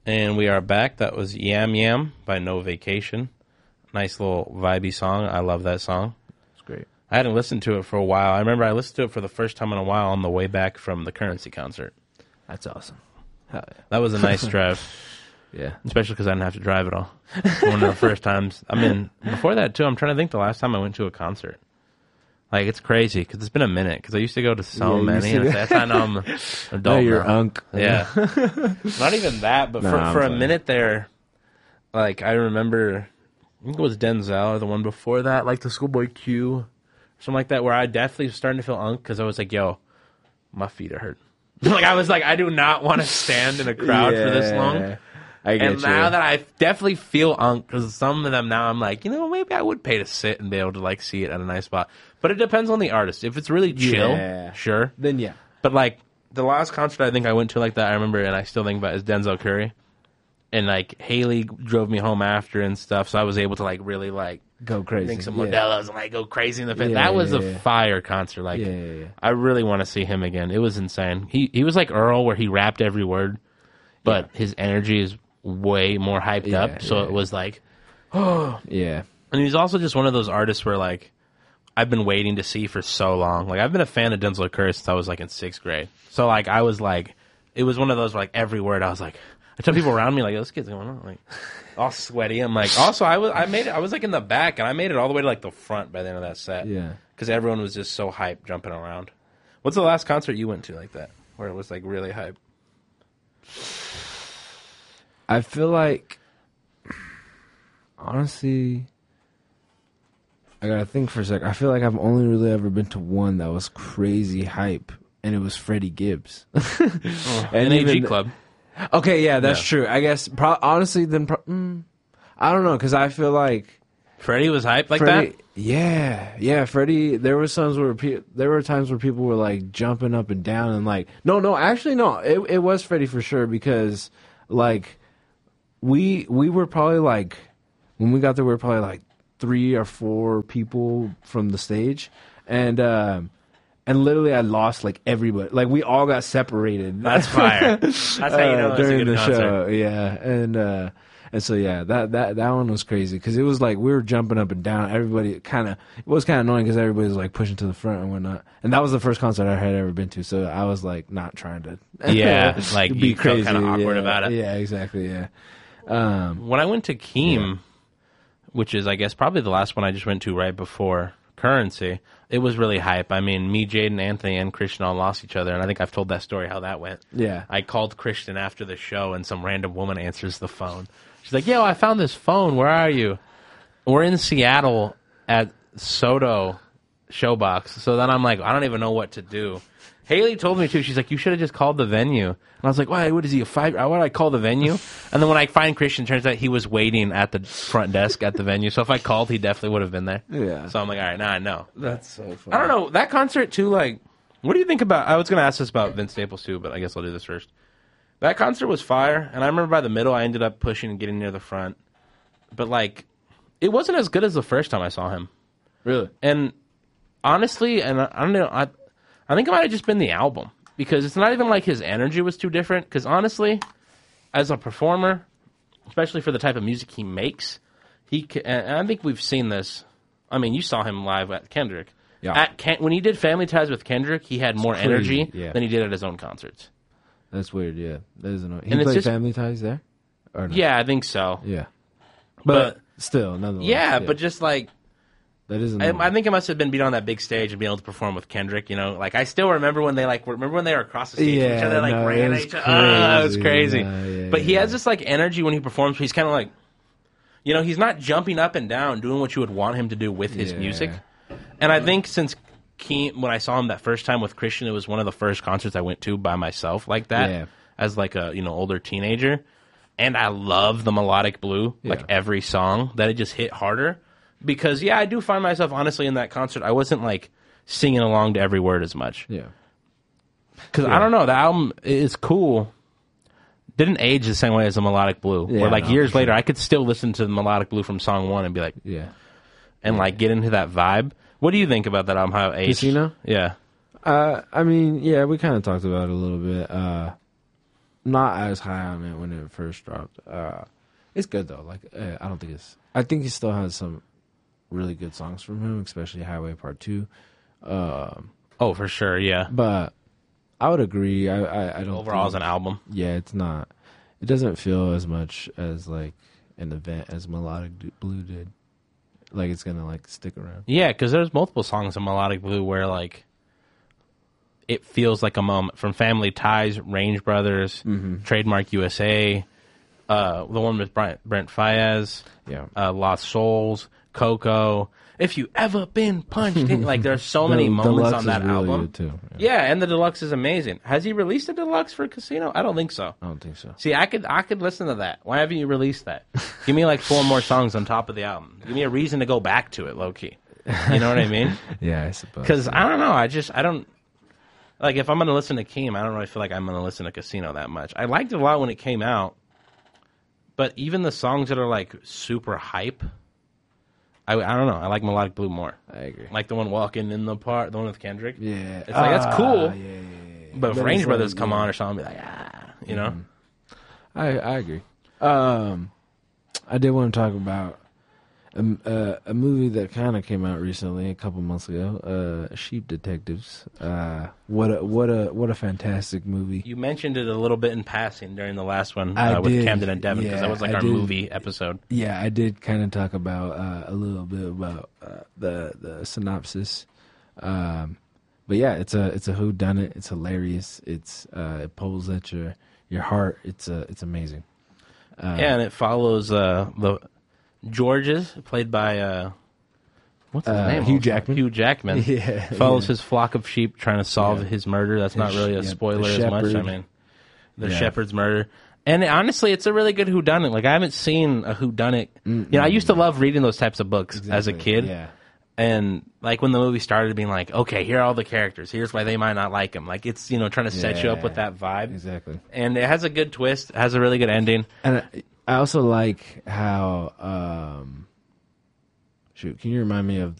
And we are back. That was Yam Yam by No Vacation. Nice little vibey song. I love that song. It's great. I hadn't listened to it for a while. I remember I listened to it for the first time in a while on the way back from the Currency concert. That's awesome. Hell yeah. That was a nice drive. Yeah. Especially because I didn't have to drive at all. One of the first times. I mean, before that, too, I'm trying to think the last time I went to a concert. Like, it's crazy because it's been a minute because I used to go to so many. And that's how I'm an adult now you're now. unk. Yeah. Not even that, but for a minute there, like, I remember, I think it was Denzel or the one before that, like the Schoolboy Q, or something like that, where I definitely was starting to feel unk because I was like, yo, my feet are hurting. Like, I was like, I do not want to stand in a crowd for this long. I get and now that I definitely feel unk, because some of them now I'm like, maybe I would pay to sit and be able to like see it at a nice spot. But it depends on the artist. If it's really chill, sure. Then yeah. But like the last concert I think I went to like that, I remember, and I still think about, is Denzel Curry. And like Haley drove me home after and stuff, so I was able to like really like go crazy, drink some Modelo's and like go crazy in the pit. That was a fire concert. Like I really want to see him again. It was insane. He was like Earl, where he rapped every word, but his energy is way more hyped up. So it was like, oh yeah. And he's also just one of those artists where like I've been waiting to see for so long. Like I've been a fan of Denzel Curry since I was like in 6th grade. So like I was like, it was one of those where, like every word I was like, I tell people around me like, this kid's going on, like all sweaty. I'm like, also I was like in the back and I made it all the way to like the front by the end of that set. Yeah. Because everyone was just so hyped jumping around. What's the last concert you went to like that where it was like really hype? I feel like, honestly, I gotta think for a sec. I feel like I've only really ever been to one that was crazy hype, and it was Freddie Gibbs. And AG Club. Okay, yeah, that's true. I guess, honestly, then, I don't know, because I feel like Freddie was hyped like that? Yeah, Freddie, there were times where people were like jumping up and down and like, no, actually, no, it was Freddie for sure, because like, we were probably like, when we got there, we were probably like 3 or 4 people from the stage, and literally I lost like everybody. Like we all got separated. That's fire. That's how you know during the show. Yeah, and so yeah, that one was crazy because it was like we were jumping up and down. Everybody it was kind of annoying because everybody was like pushing to the front and whatnot. And that was the first concert I had ever been to, so I was like not trying to like be you crazy. Felt kind of awkward about it. Yeah, exactly. Yeah. When I went to Keem, which is I guess probably the last one I just went to right before Currency, it was really hype. I mean, me, Jaden, Anthony, and Christian all lost each other, and I think I've told that story how that went. Yeah. I called Christian after the show, and some random woman answers the phone. She's like, yo, I found this phone. Where are you? We're in Seattle at Soto Showbox. So then I'm like, I don't even know what to do. Haley told me, too. She's like, you should have just called the venue. And I was like, what is he, why would I call the venue? And then when I find Christian, turns out he was waiting at the front desk at the venue. So if I called, he definitely would have been there. Yeah. So I'm like, all right, now I know. That's so funny. I don't know. That concert, too, like, what do you think about... I was going to ask this about Vince Staples, too, but I guess I'll do this first. That concert was fire, and I remember by the middle, I ended up pushing and getting near the front. But, like, it wasn't as good as the first time I saw him. Really? And honestly, and I don't know... I think it might have just been the album, because it's not even like his energy was too different, because honestly, as a performer, especially for the type of music he makes, and I think we've seen this, I mean, you saw him live at Kendrick. Yeah. When he did Family Ties with Kendrick, he had more energy than he did at his own concerts. That's weird, yeah. That is annoying. He played Family Ties there? Or no? Yeah, I think so. Yeah. But still, nonetheless. Yeah, but just like... That is I think it must have been being on that big stage and being able to perform with Kendrick, you know? Like, I still remember when they, like, they were across the stage from each other, like, ran at each other. Oh, it was crazy. But he has this, like, energy when he performs. He's kind of like, you know, he's not jumping up and down, doing what you would want him to do with his music. And I think since when I saw him that first time with Christian, it was one of the first concerts I went to by myself like that, as, like, a, you know, older teenager. And I love the melodic blue, like, every song, that it just hit harder. Because, I do find myself, honestly, in that concert, I wasn't, like, singing along to every word as much. Yeah. Because, I don't know, the album is cool. Didn't age the same way as the Melodic Blue. Where, like, years later, I could still listen to the Melodic Blue from song 1 and be like... Yeah. And, like, get into that vibe. What do you think about that album, how it aged? Casino? Yeah. I mean, we kind of talked about it a little bit. not as high on it when it first dropped. It's good though. Like I don't think it's. I think he still has some really good songs from him, especially Highway Part 2. Oh, for sure, yeah. But I would agree. I don't. Overall, as an album, yeah, it's not. It doesn't feel as much as like an event as Melodic Blue did. Like it's gonna like stick around. Yeah, because there's multiple songs in Melodic Blue where like it feels like a moment. From Family Ties, Range Brothers, Trademark USA, the one with Brent Faiyaz, Lost Souls, Coco. If You Ever Been Punched In. Like, there's so many moments on that really album. Too. Yeah, and the deluxe is amazing. Has he released a deluxe for Casino? I don't think so. I don't think so. See, I could listen to that. Why haven't you released that? Give me like 4 more songs on top of the album. Give me a reason to go back to it, low key. You know what I mean? Yeah, I suppose. Because I don't know. I don't. Like, if I'm going to listen to Keem, I don't really feel like I'm going to listen to Casino that much. I liked it a lot when it came out. But even the songs that are like super hype, I don't know. I like Melodic Blue more. I agree. Like the one Walking in the Park, the one with Kendrick. Yeah. It's like, that's cool. Yeah. But if Range Brothers come on or something, I'll be like, you know? I agree. I did want to talk about a movie that kind of came out recently, a couple months ago, Sheep Detectives. What a fantastic movie. You mentioned it a little bit in passing during the last one with did. Camden and Devin, because that was like our movie episode. Yeah, I did kind of talk about a little bit about the synopsis. But yeah, it's a whodunit. It's hilarious. It pulls at your heart. It's amazing. Yeah, and it follows the Georges, played by what's his name? Hugh Jackman. Hugh Jackman. Yeah, follows his flock of sheep trying to solve his murder. That's not really a spoiler as much. I mean, the shepherd's murder. And honestly, it's a really good whodunit. Like, I haven't seen a whodunit. You know, I used to love reading those types of books as a kid. Yeah. And like when the movie started, being like, okay, here are all the characters. Here's why they might not like him. Like, it's, you know, trying to set you up with that vibe. Exactly. And it has a good twist. It has a really good ending. And I also like how shoot, can you remind me of